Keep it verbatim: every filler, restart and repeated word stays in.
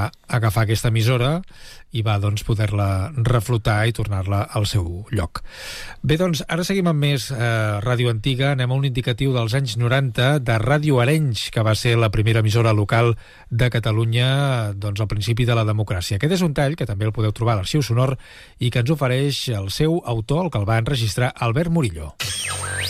va agafar aquesta emissora i va doncs, poder-la reflotar i tornar-la al seu lloc. Bé, doncs, ara seguim amb més eh, ràdio antiga. Anem a un indicatiu dels anys noranta de Ràdio Arenys, que va ser la primera emissora local de Catalunya doncs, al principi de la democràcia. Aquest és un tall que també el podeu trobar a l'Arxiu Sonor i que ens ofereix el seu autor, el que el va enregistrar, Albert Murillo.